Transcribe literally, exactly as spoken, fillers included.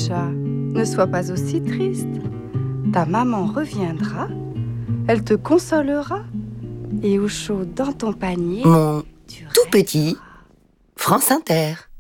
chat, ne sois pas aussi triste. Ta maman reviendra, elle te consolera, et au chaud dans ton panier, Mon tu tout rêveras. petit France Inter.